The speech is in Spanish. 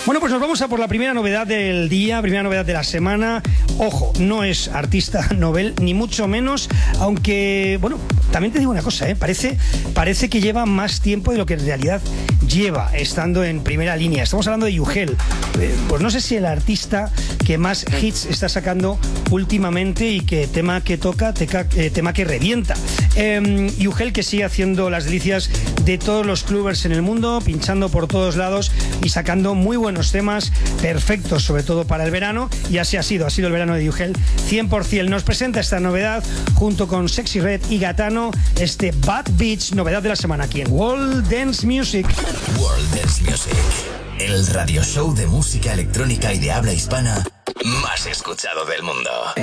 Bueno, pues nos vamos a por la primera novedad del día, primera novedad de la semana. Ojo, no es artista novel, ni mucho menos, aunque, bueno, también te digo una cosa, parece que lleva más tiempo de lo que en realidad lleva estando en primera línea. Estamos hablando de Yugel. Pues no sé si el artista que más hits está sacando últimamente y que tema que toca, tema que revienta. Yugel, que sigue haciendo las delicias de todos los clubbers en el mundo, pinchando por todos lados y sacando muy buenos temas, perfectos sobre todo para el verano, y así ha sido el verano de Yugel 100%. Nos presenta esta novedad junto con Sexy Red y Gatano, este Bad Beach, novedad de la semana aquí en World Dance Music. World Dance Music, el radio show de música electrónica y de habla hispana más escuchado del mundo.